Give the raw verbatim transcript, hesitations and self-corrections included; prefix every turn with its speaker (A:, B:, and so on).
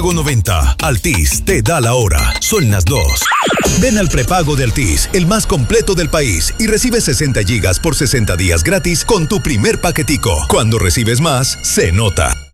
A: noventa. Altis te da la hora. Son las dos. Ven al prepago de Altis, el más completo del país, y recibe sesenta gigas por sesenta días gratis con tu primer paquetico. Cuando recibes más, se nota.